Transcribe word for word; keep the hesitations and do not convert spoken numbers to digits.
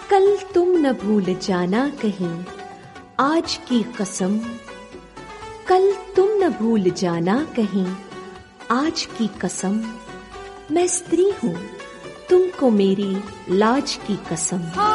कल तुम न भूल जाना कहीं आज की कसम, कल तुम न भूल जाना कहीं आज की कसम, मैं स्त्री हूँ तुमको मेरी लाज की कसम।